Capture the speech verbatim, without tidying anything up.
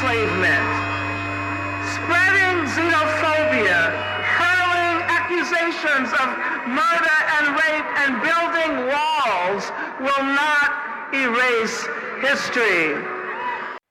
enslavement. Spreading xenophobia, hurling accusations of murder and rape, and building walls will not erase history.